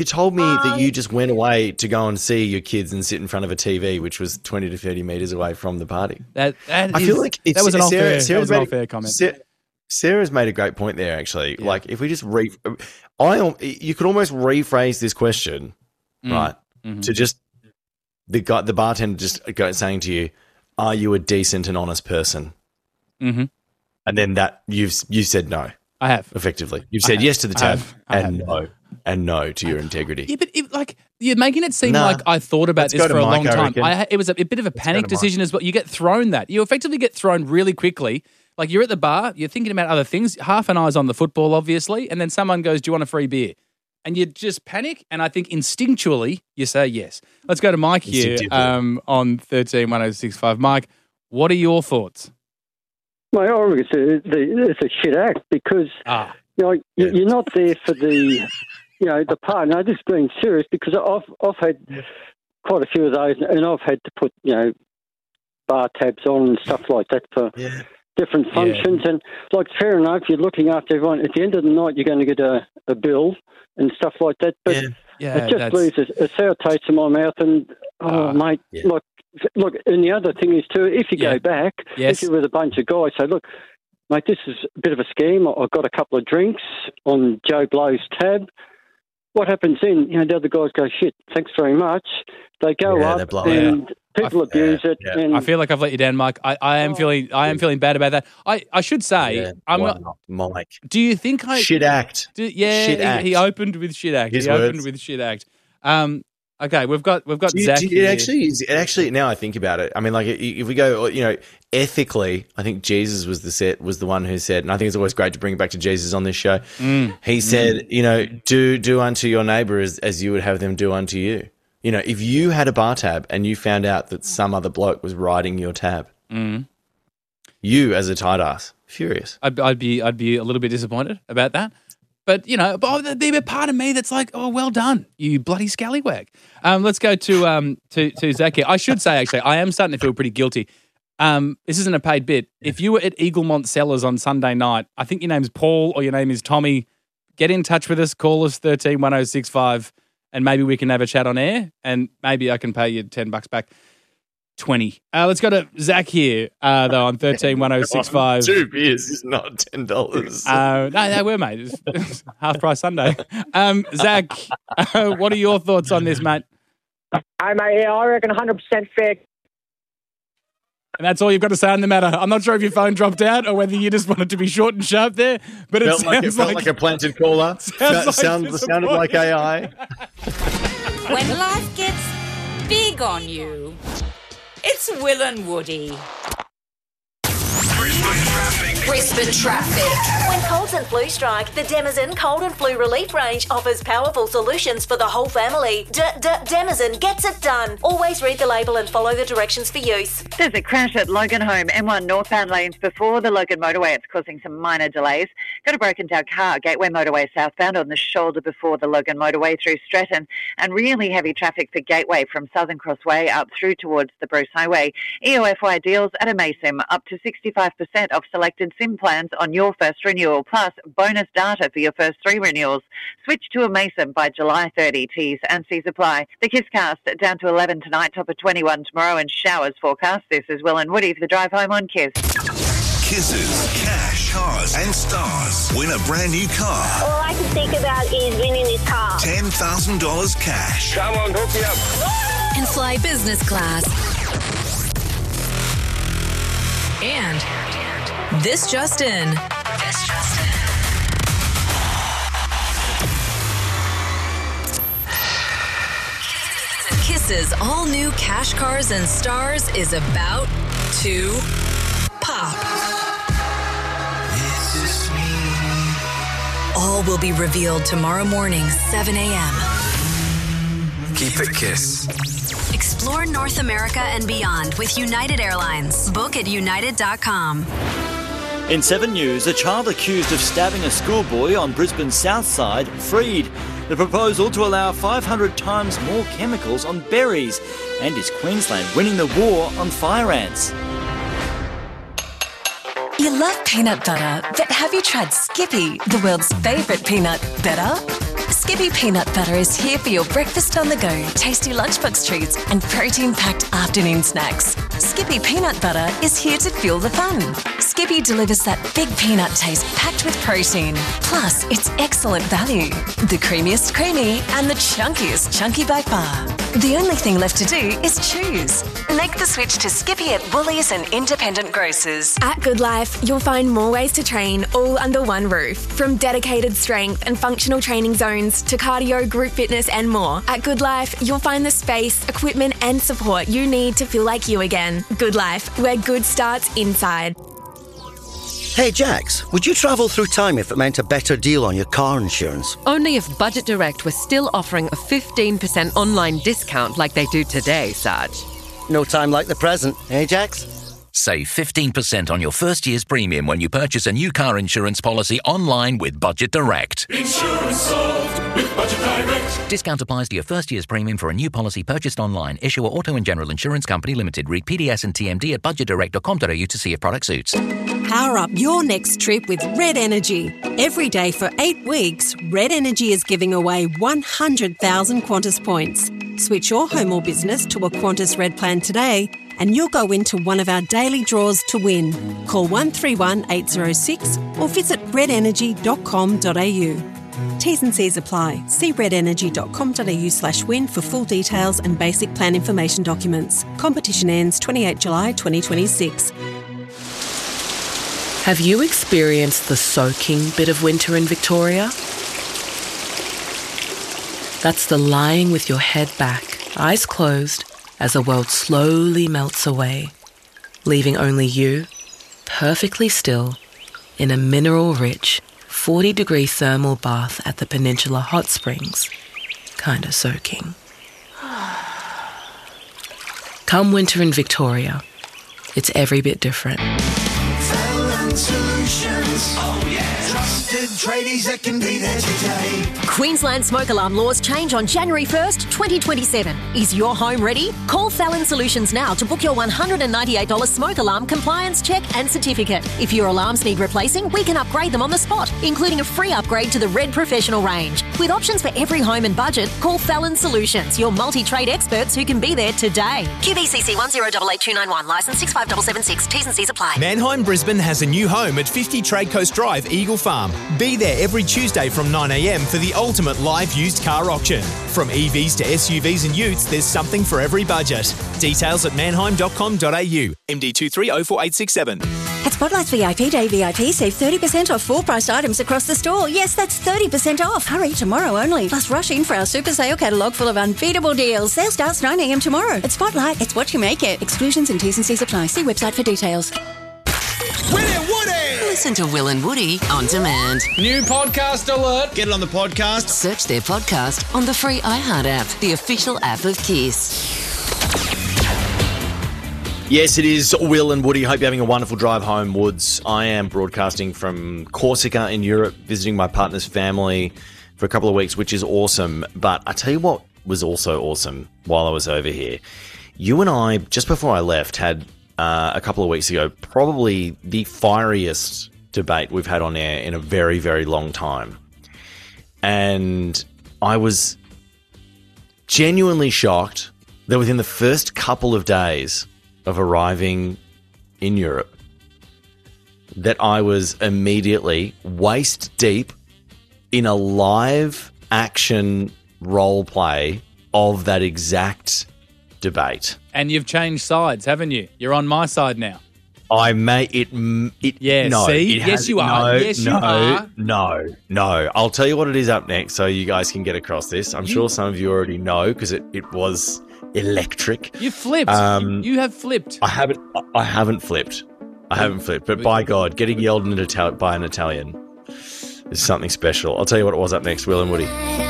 You told me that you just went away to go and see your kids and sit in front of a TV, which was 20 to 30 metres away from the party. I feel like it's, that was an Sarah's unfair comment. Sarah's made a great point there, actually. Yeah. Like, if we just you could almost rephrase this question, right? Mm-hmm. To just the bartender just saying to you, "Are you a decent and honest person?" Mm-hmm. And then that you said no. I have effectively. You've said yes to the tab and no to your integrity. Yeah, but you're making it seem like I thought about this for a long time. It was a bit of a panic decision as well. You get thrown that. You effectively get thrown really quickly. Like, you're at the bar, you're thinking about other things. Half an eye's on the football, obviously, and then someone goes, "Do you want a free beer?" And you just panic, and I think instinctually you say yes. Let's go to Mike here on 13-1065. Mike, what are your thoughts? My argument is it's a shit act because you're not there for the part. And I'm just being serious because I've had quite a few of those, and I've had to put bar tabs on and stuff like that for different functions. Yeah. And like, fair enough, you're looking after everyone. At the end of the night, you're going to get a bill and stuff like that. But it just leaves a sour taste in my mouth. And mate, Look, and the other thing is too, if you go back, if you're with a bunch of guys, say, look, mate, this is a bit of a scam. I've got a couple of drinks on Joe Blow's tab. What happens then? The other guys go, shit, thanks very much. They go up and people abuse it. Yeah. And I feel like I've let you down, Mike. I am feeling bad about that. I should say, I'm not Mike. Do you think shit act? Shit act. He opened with shit act. Opened with shit act. Okay, we've got Zach. It actually, now I think about it, I mean, like, if we go, ethically, I think Jesus was the one who said, and I think it's always great to bring it back to Jesus on this show. He said, do unto your neighbor as you would have them do unto you. If you had a bar tab and you found out that some other bloke was riding your tab, you as a tight ass, furious. I'd be a little bit disappointed about that. But, there'd be a part of me that's like, oh, well done, you bloody scallywag. Let's go to Zach here. I should say, actually, I am starting to feel pretty guilty. This isn't a paid bit. If you were at Eaglemont Cellars on Sunday night, I think your name's Paul or your name is Tommy, get in touch with us, call us 13-1065, and maybe we can have a chat on air, and maybe I can pay you $10 back. 20. Let's go to Zach here, though, on 13-1065. 2 beers is not $10. No, we're, mate. It's half price Sunday. Zach, what are your thoughts on this, mate? I reckon 100% fair. And that's all you've got to say on the matter. I'm not sure if your phone dropped out or whether you just wanted to be short and sharp there, but it sounds like a planted caller. Sounded like AI. When life gets big on you, it's Will and Woody. Brisbane traffic. When colds and flu strike, the Denizen Cold and Flu Relief Range offers powerful solutions for the whole family. Denizen gets it done. Always read the label and follow the directions for use. There's a crash at Logan Home, M1 northbound lanes before the Logan motorway. It's causing some minor delays. Got a broken down car, Gateway motorway southbound on the shoulder before the Logan motorway through Stratton, and really heavy traffic for Gateway from Southern Crossway up through towards the Bruce Highway. EOFY deals at Amasim up to 65% off selected SIM plans on your first renewal, plus bonus data for your first 3 renewals. Switch to Amasim by July 30. T's and C's apply. The Kisscast down to 11 tonight, top of 21 tomorrow, and showers forecast. This is Will and Woody for the drive home on Kiss. Kisses, cash, cars and stars. Win a brand new car. All I can think about is winning this car. $10,000 cash. Come on, hook me up. And fly business class. And this just in. Kiss's all-new Cash Cars and Stars is about to pop. All will be revealed tomorrow morning, 7 a.m. Keep it Kiss. Explore North America and beyond with United Airlines. Book at united.com. In 7 News, a child accused of stabbing a schoolboy on Brisbane's south side freed. The proposal to allow 500 times more chemicals on berries. And is Queensland winning the war on fire ants? You love peanut butter, but have you tried Skippy, the world's favourite peanut butter? Skippy Peanut Butter is here for your breakfast on the go, tasty lunchbox treats and protein-packed afternoon snacks. Skippy Peanut Butter is here to fuel the fun. Skippy delivers that big peanut taste packed with protein. Plus, it's excellent value. The creamiest creamy and the chunkiest chunky by far. The only thing left to do is choose. Make the switch to Skippy at Woolies and independent grocers. At Good Life, you'll find more ways to train all under one roof. From dedicated strength and functional training zones to cardio, group fitness and more. At Good Life, you'll find the space, equipment and support you need to feel like you again. Good Life, where good starts inside. Hey Jax, would you travel through time if it meant a better deal on your car insurance? Only if Budget Direct was still offering a 15% online discount like they do today, Sarge. No time like the present, eh Jax? Save 15% on your first year's premium when you purchase a new car insurance policy online with Budget Direct. Insurance solved with Budget Direct. Discount applies to your first year's premium for a new policy purchased online. Issuer Auto and General Insurance Company Limited. Read PDS and TMD at budgetdirect.com.au to see if product suits. Power up your next trip with Red Energy. Every day for 8 weeks, Red Energy is giving away 100,000 Qantas points. Switch your home or business to a Qantas Red plan today and you'll go into one of our daily draws to win. Call 131 806 or visit redenergy.com.au. T's and C's apply. See redenergy.com.au/win for full details and basic plan information documents. Competition ends 28 July 2026. Have you experienced the soaking bit of winter in Victoria? That's the lying with your head back, eyes closed, as the world slowly melts away, leaving only you, perfectly still, in a mineral-rich, 40-degree thermal bath at the Peninsula Hot Springs, kinda soaking. Come winter in Victoria, it's every bit different. Solutions. Oh yeah. Trusted tradies that can be there today. Queensland smoke alarm laws change on January 1st, 2027. Is your home ready? Call Fallon Solutions now to book your $198 smoke alarm compliance check and certificate. If your alarms need replacing, we can upgrade them on the spot, including a free upgrade to the Red Professional range. With options for every home and budget, call Fallon Solutions, your multi-trade experts who can be there today. QBCC 1088291, licence 65776, T's and C's apply. Mannheim Brisbane has a new home at 50 Trade Coast Drive, Eagle Farm. Be there every Tuesday from 9am for the ultimate live used car auction. From EVs to SUVs and utes, there's something for every budget. Details at mannheim.com.au. MD2304867. At Spotlight's VIP Day VIP, save 30% off full-priced items across the store. Yes, that's 30% off. Hurry, tomorrow only. Plus, rush in for our super sale catalogue full of unbeatable deals. Sale starts 9am tomorrow. At Spotlight, it's what you make it. Exclusions and T's and C's apply. See website for details. Will and Woody! Listen to Will and Woody on demand. New podcast alert. Get it on the podcast. Search their podcast on the free iHeart app, the official app of Kiss. Yes, it is Will and Woody. Hope you're having a wonderful drive home, Woods. I am broadcasting from Corsica in Europe, visiting my partner's family for a couple of weeks, which is awesome. But I tell you what was also awesome while I was over here. You and I, just before I left, had a couple of weeks ago, probably the fieriest debate we've had on air in a very, very long time. And I was genuinely shocked that within the first couple of days of arriving in Europe, that I was immediately waist deep in a live action role play of that exact debate. And you've changed sides, haven't you? You're on my side now. I may it. Yeah, no, see? It Yes, you are. Yes, you are. No. I'll tell you what it is up next so you guys can get across this. I'm sure some of you already know because it was electric. You flipped. You have flipped. I haven't flipped. But by God, getting yelled by an Italian is something special. I'll tell you what it was up next, Will and Woody.